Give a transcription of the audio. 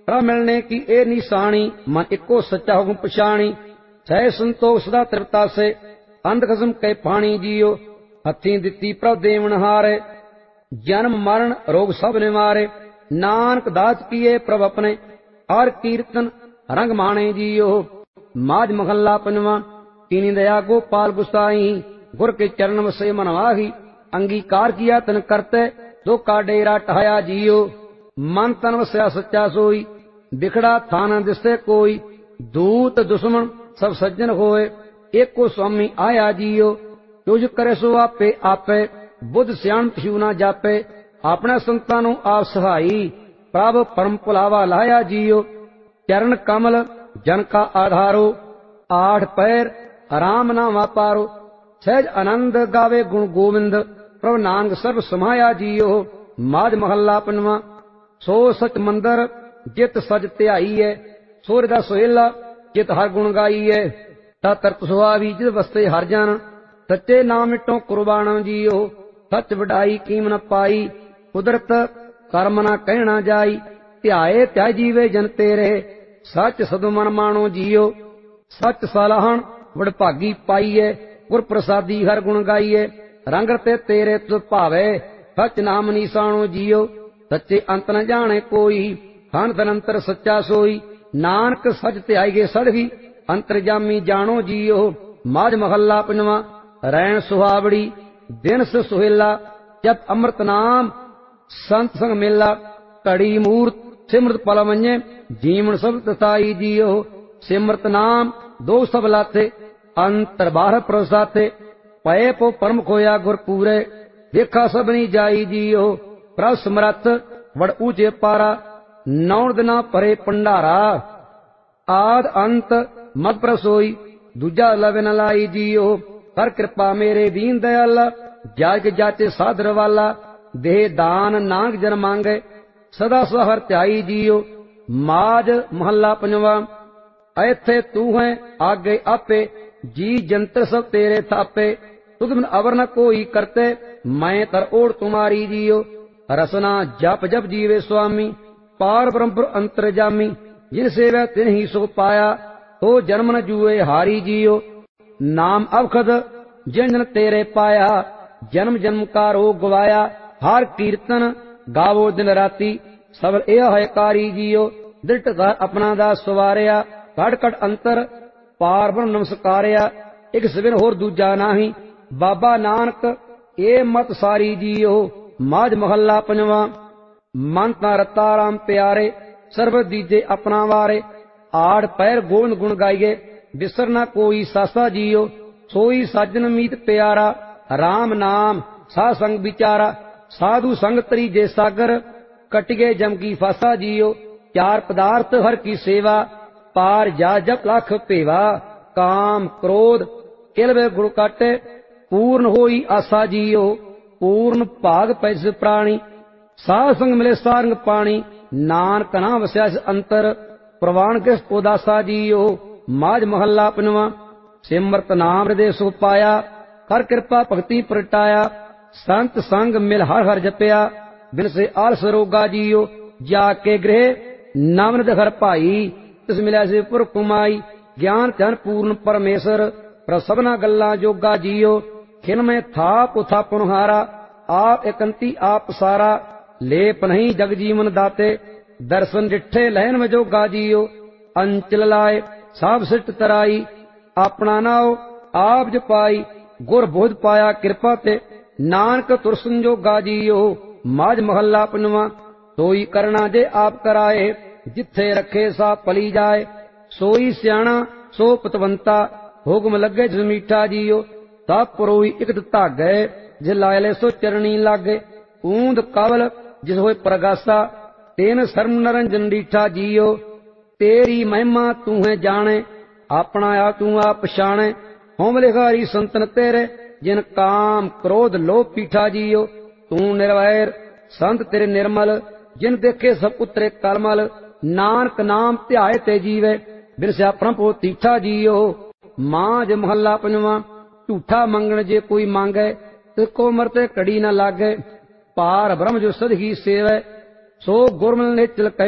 प्रभ मिलने की ए निशानी, मन इको सच्चा हुक्म पछाणी। सह संतोख सदा तृप्ता से, अंध खसम कै पानी जियो। हथी दिती प्रभ देवन हारे, जन्म मरण रोग सब ने मारे। नानक दास किए प्रभ अपने, हर कीर्तन रंग माणे जियो। माज महला पंजवा। कीनी दया गोपाल गुसाई, गुर के चरण वसे मन वाही। अंगीकार किया तन करते, दो का डेरा टहाया जियो। मन तन वसया सच्चा सोई, बिखड़ा थान दिसे कोई। दूत दुश्मन सब सज्जन होए, एको स्वामी आया जियो। तुझ करे सो आपे आपे, बुद्ध सियाण पिछू ना जापे। अपने संतां नूं आप सहाई, प्रभ परम भुलावा लाया जियो। चरण कमल जन का आधारो, आठ पैर राम नाम वापारो। सहज आनंद गावे गुण गोविंद, प्रभ नानक सर्व समाया जियो। माज महला पंजवा। सो सच मंदर जित सज ध्याई है, सूर्य दा सोहेला जित हर गुण गाई है। ता तरत सुहावी जित वसते हर जन, सच्चे नाम मिटो कुर्बान जियो। सच वडाई कीम न पाई, कुदरत कर्म न कहना जाई। ध्याए त्याय जीवे जन तेरे, सच सदु मन मानो जियो। सच सलाहन वडभागी पाईए, गुर प्रसादी हर गुण गाईए। रंग रते तेरे तुझ भावे, सच नाम निशानो जियो। सच्चे अंत न जाने कोई, खान धन अंतर सच्चा सोई। नानक सच ध्याई गे सड़गी, अंतरजामी जानो जियो। माज महला पंजवा। रैन सुहावड़ी दिन से सुहेला, जप अमृत नाम संत संग मेला। घड़ी मूर्त सिमरत पल मन्ये, जीवन सब तथाई जियो। सिमरत नाम दो सब लाथे, अंतर बाहर प्रसाथे। पए पो परम खोया गुर पूरे, देखा सबनी जाई जियो। प्रभ समरथ वड़ ऊंचे पारा, नौ दिना परे भंडारा। आद अंत मत प्रसोई, दूजा लवे न लाई जियो। कर कृपा मेरे दीन दयाला, जाग जाचे सादर वाला। देह दान नांग जन मांगे, सदा सहर त्याई जियो। माज महला पंजवा। ऐथे तू है आगे आपे, जी जंतर सब तेरे थापे। तुझ बिन अवर न कोई करते, मैं तर ओढ़ तुम्हारी जियो। रसना जप जप जीवे स्वामी, पार ब्रह्म अंतरजामी। जिन सेवा तिन ही सुख पाया, तो जन्म न जुए हारी जियो। नाम अवखद जिन जन तेरे पाया, जन्म जन्म का रोग गवाया। हर कीर्तन गावो दिन राती, सबल यह है कारी जियो। दृढ़ घर अपना दास सवारिया, कट कट अंतर पार ब्रह्म नमस्कारिया। एक सिविन होर दूजा नाही, बाबा नानक ए मत सारी जियो। माज महला पंजवा। मन ता रता राम प्यारे, सर्व दीजे अपना वारे। आठ पैर गोविंद गुण गाइए, बिसर ना कोई सासा जियो। सोई साजन मीत प्यारा, राम नाम सा संग विचारा। साधु संग तरीजे सागर, कटिगे जम की फासा जियो। चार पदार्थ हर की सेवा, पार जा जप लाख पेवा। काम क्रोध किलवे गुण काटे, पूर्ण होई आशा जियो। पूर्ण भाग पैस प्राणी, साध संग मिले सारंग पानी। नानक नाम वस्यास अंतर, प्रवाण किस उदासा जियो। माज महला पंजवा। सिमरत नाम हृदय सुख पाया, कर कृपा भक्ति प्रटाया। संत संग मिल हर हर जपया, बिन से आलस रोगा जियो। जाके गृह नवनिध घर भाई, तिस मिल्या से पुर कुमाई। ज्ञान धन पूर्ण परमेश्वर, पर सबना गल्ला जोगा जियो। खिन में थाप उथा पुनहारा, आप एकंती आप सारा। लेप नहीं जग जीवन दाते, दर्शन डिठे लहन में जोगा जियो। अंचल लाए साब सिट तराई, अपना नाओ आप जपाई। गुर बोध पाया कृपा ते, नानक तुर संजोगा जियो। माज महला पंजवा। सोई करना जे आप कराए, जिथे रखे सा पली जाए। सोई सियाणा सो पतवंता, हुक्म लगे जिस मीठा जियो। तब परोई इकत धागे, जिस लायले सो चरणी लागे। ऊंद कवल जिस होए प्रगासा, तेन शर्म नरंजन डीठा जियो। तेरी महिमा तू है जाने, अपना आप तू आप पछाणे। होम लिखारी संतन तेरे, जिन काम क्रोध लोभ पीठा जियो। तू निर्वैर संत तेरे निर्मल, जिन देखे सब उतरे कलमल। नानक नाम ध्याए ते जीवे, बिन स्यापन पो तीठा जियो। माज महला पंजवा। झूठा मंगण जे कोई मांगे, तिसको मरते कड़ी न लागे। पार ब्रह्म जो सद ही सेवै, सो गुरमल ने चिल